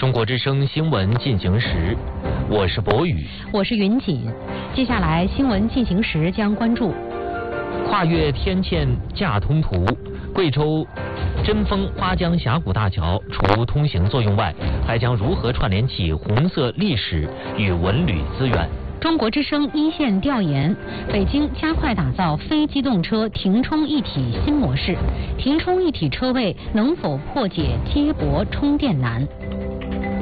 中国之声新闻进行时，我是博宇， 我是云锦。接下来新闻进行时将关注： 跨越天堑架通途，贵州贞丰花江峡谷大桥除通行作用外，还将如何串联起红色历史与文旅资源？ 中国之声一线调研：北京加快打造非机动车停充一体新模式，停充一体车位能否破解接驳充电难？